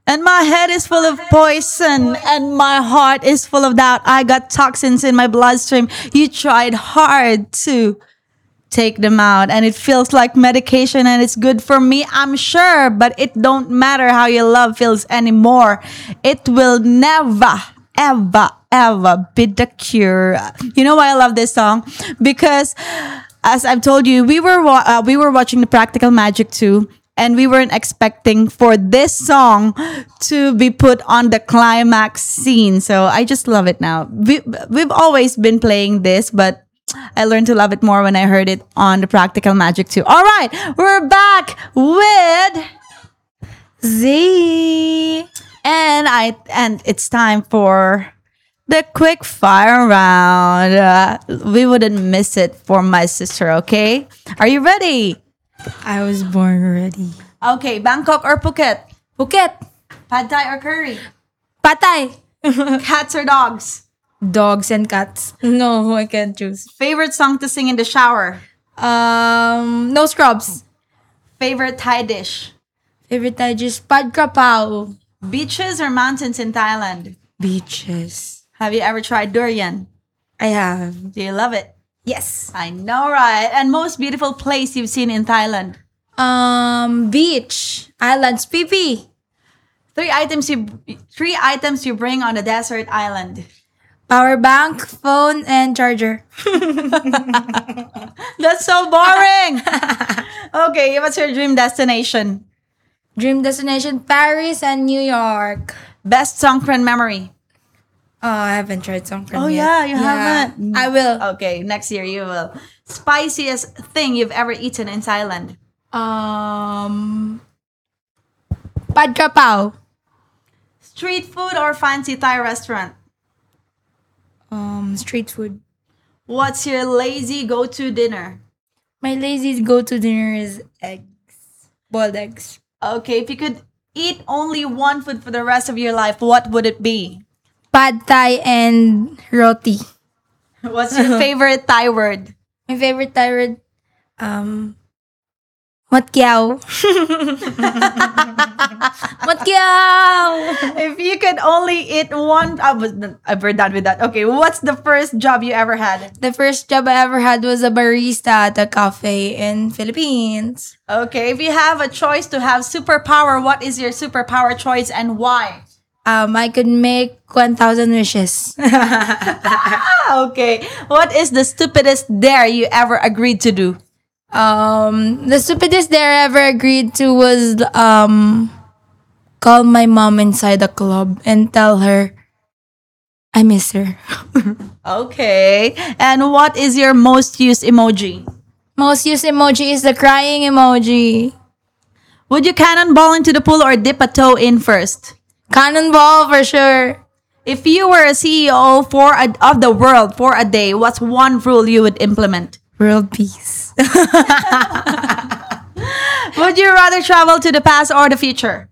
And my head is full of poison, and my heart is full of doubt. I got toxins in my bloodstream. You tried hard to take them out, and it feels like medication, and it's good for me, I'm sure. But it don't matter how your love feels anymore. It will never, ever, ever be the cure. You know why I love this song? Because, as I've told you, we were watching the Practical Magic 2, and we weren't expecting for this song to be put on the climax scene. So I just love it now. We've always been playing this, but I learned to love it more when I heard it on the Practical Magic 2. All right, we're back with Z. And it's time for the quick fire round. We wouldn't miss it for my sister, okay? Are you ready? I was born ready. Okay, Bangkok or Phuket? Phuket. Pad Thai or curry? Patay. Cats or dogs? Dogs and cats. No, I can't choose. Favorite song to sing in the shower? No scrubs. Favorite Thai dish? Favorite Thai just pad krapao. Beaches or mountains in Thailand? Beaches. Have you ever tried durian? I have. Do you love it? Yes. I know, right? And most beautiful place you've seen in Thailand? Beach. Islands. PP. Three items you bring on a desert island. Power bank, phone, and charger. That's so boring. Okay, what's your dream destination? Dream destination, Paris and New York. Best Songkran memory? Oh, I haven't tried Songkran Oh, yet. yeah, you haven't? I will. Okay, next year you will. Spiciest thing you've ever eaten in Thailand? Pad krapao. Street food or fancy Thai restaurant? Street food. What's your lazy go-to dinner? My lazy go-to dinner is eggs. Boiled eggs. Okay, if you could eat only one food for the rest of your life, what would it be? Pad Thai and roti. What's your favorite Thai word? My favorite Thai word, matkiao. Matkiao. If you could only eat one, we're done with that. Okay, what's the first job you ever had? The first job I ever had was a barista at a cafe in Philippines. Okay, if you have a choice to have superpower, what is your superpower choice and why? I could make 1,000 wishes. Okay, what is the stupidest dare you ever agreed to do? The stupidest dare I ever agreed to was call my mom inside the club and tell her I miss her. Okay, and what is your most used emoji? Most used emoji is the crying emoji. Would you cannonball into the pool or dip a toe in first? Cannonball for sure. If you were a CEO of the world for a day, what's one rule you would implement? World peace. Would you rather travel to the past or the future?